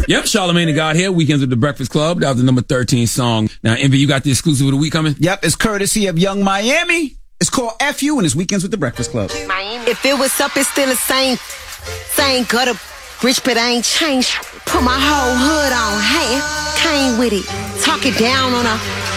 Yep, Charlamagne the God here, Weekends with the Breakfast Club. That was the number 13 song. Now, Envy, you got the exclusive of the week coming? Yep, it's courtesy of Young Miami. It's called F.U. and it's Weekends with the Breakfast Club. If it was up, it's still the same gutter. Rich, but I ain't changed. Put my whole hood on, hey, came with it. Talk it down on a